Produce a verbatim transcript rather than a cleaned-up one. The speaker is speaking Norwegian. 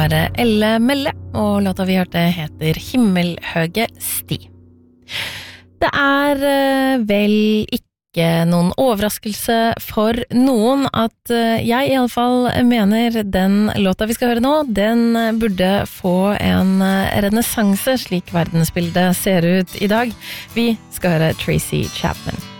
Elle Melle, og låta vi hørte heter Himmelhøge sti. Det er eh, vel ikke noen overraskelse for noen at eh, jeg i alle fall mener den låta vi skal høre nå, den burde få en eh, renessanse slik verdensbildet ser ut i dag. Vi skal høre Tracy Chapman.